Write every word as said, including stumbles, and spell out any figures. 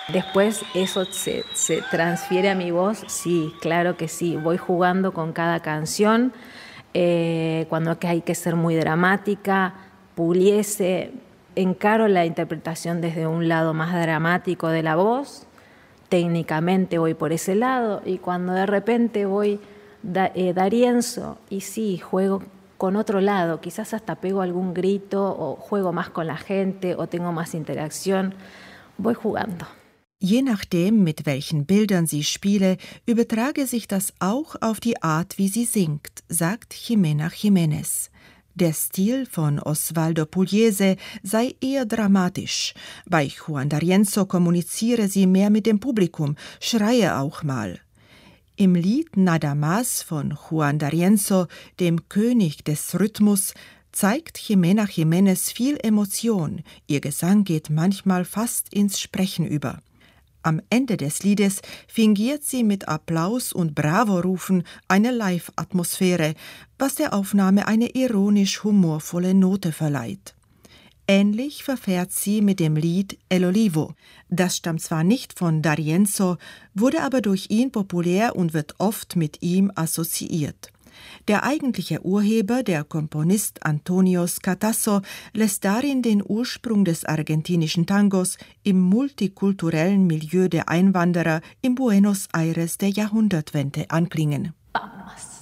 Después eso se, se transfiere a mi voz, sí, claro que sí. Voy jugando con cada canción, eh, cuando hay que ser muy dramática, puliese, encaro la interpretación desde un lado más dramático de la voz, técnicamente voy por ese lado, y cuando de repente voy da, eh, D'Arienzo, y sí, juego con otro lado, quizás hasta pego algún grito o juego más con la gente o tengo más interacción, voy jugando. Je nachdem, mit welchen Bildern sie spiele, übertrage sich das auch auf die Art, wie sie singt, sagt Jimena Jiménez. Der Stil von Osvaldo Pugliese sei eher dramatisch. Bei Juan D'Arienzo kommuniziere sie mehr mit dem Publikum, schreie auch mal. Im Lied Nada Más von Juan D'Arienzo, dem König des Rhythmus, zeigt Jimena Jiménez viel Emotion. Ihr Gesang geht manchmal fast ins Sprechen über. Am Ende des Liedes fingiert sie mit Applaus und Bravo-Rufen eine Live-Atmosphäre, was der Aufnahme eine ironisch-humorvolle Note verleiht. Ähnlich verfährt sie mit dem Lied El Olivo. Das stammt zwar nicht von D'Arienzo, wurde aber durch ihn populär und wird oft mit ihm assoziiert. Der eigentliche Urheber, der Komponist Antonio Scatasso, lässt darin den Ursprung des argentinischen Tangos im multikulturellen Milieu der Einwanderer in Buenos Aires der Jahrhundertwende anklingen. Vamos.